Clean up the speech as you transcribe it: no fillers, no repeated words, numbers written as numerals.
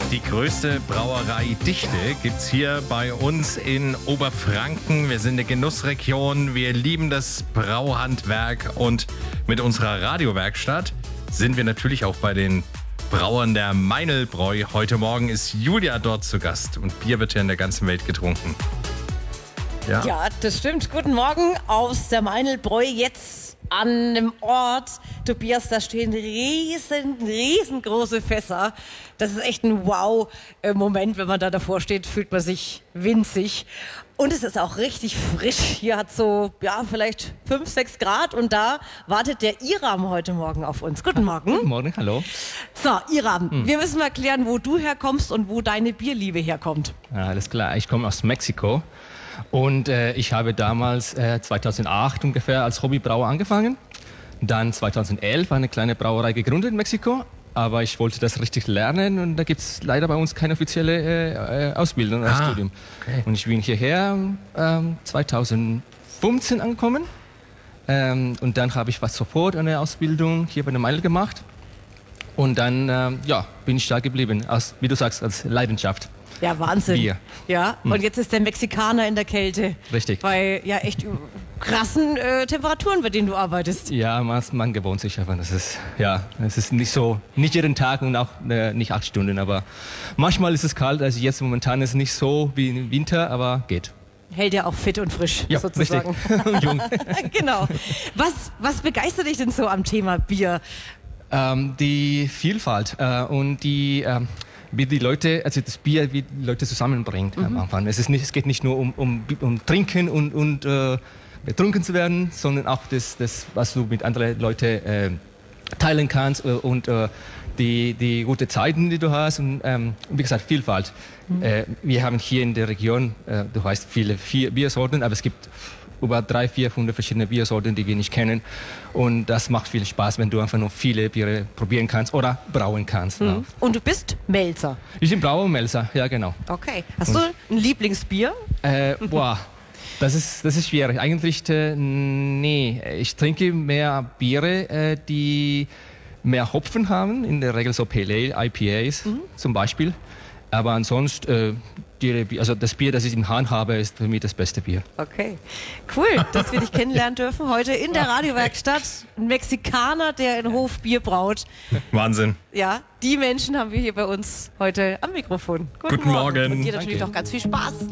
Die größte Brauereidichte gibt es hier bei uns in Oberfranken. Wir sind eine Genussregion, wir lieben das Brauhandwerk und mit unserer Radiowerkstatt sind wir natürlich auch bei den Brauern der Meinl-Bräu. Heute Morgen ist Julia dort zu Gast und Bier wird ja in der ganzen Welt getrunken. Ja, das stimmt. Guten Morgen aus der Meinl-Bräu, jetzt an einem Ort. Tobias, da stehen riesengroße Fässer. Das ist echt ein Wow-Moment, wenn man da davor steht, fühlt man sich winzig. Und es ist auch richtig frisch. Hier hat so, vielleicht 5, 6 Grad und da wartet der Iram heute Morgen auf uns. Guten Morgen. Guten Morgen, hallo. So, Iram, wir müssen mal erklären, wo du herkommst und wo deine Bierliebe herkommt. Ja, alles klar, ich komme aus Mexiko und ich habe damals 2008 ungefähr als Hobbybrauer angefangen. Dann 2011 eine kleine Brauerei gegründet in Mexiko. Aber ich wollte das richtig lernen und da gibt es leider bei uns keine offizielle Ausbildung oder Studium. Okay. Und ich bin hierher 2015 angekommen und dann habe ich sofort eine Ausbildung hier bei der Meinl gemacht und dann bin ich da geblieben, wie du sagst, als Leidenschaft. Ja, Wahnsinn. Bier. Ja, und jetzt ist der Mexikaner in der Kälte. Richtig. Bei echt krassen Temperaturen, bei denen du arbeitest. Ja, man gewohnt sich einfach. Es ist nicht jeden Tag und auch nicht 8 Stunden, aber manchmal ist es kalt. Also jetzt momentan ist es nicht so wie im Winter, aber geht. Hält ja auch fit und frisch, ja, sozusagen. Richtig. Jung. Genau. Was begeistert dich denn so am Thema Bier? Die Vielfalt und wie die Leute, also das Bier, wie die Leute zusammenbringt am Anfang. Es geht nicht nur um Trinken und betrunken zu werden, sondern auch das was du mit anderen Leuten teilen kannst und die gute Zeiten, die du hast und wie gesagt Vielfalt. Wir haben hier in der Region, du weißt, viele Biersorten, aber es gibt über 300, 400 verschiedene Biersorten, die wir nicht kennen. Und das macht viel Spaß, wenn du einfach nur viele Biere probieren kannst oder brauen kannst. Mhm. Und du bist Melzer? Ich bin Brauer und Melzer, ja genau. Okay. Hast du ein Lieblingsbier? Das ist schwierig. Eigentlich, nee. Ich trinke mehr Biere, die mehr Hopfen haben. In der Regel so Pale Ale, IPAs zum Beispiel. Aber ansonsten, das Bier, das ich im Hahn habe, ist für mich das beste Bier. Okay, cool, dass wir dich kennenlernen dürfen. Heute in der Radiowerkstatt. Ein Mexikaner, der in Hof Bier braut. Wahnsinn. Ja, die Menschen haben wir hier bei uns heute am Mikrofon. Guten Morgen. Und dir natürlich noch ganz viel Spaß.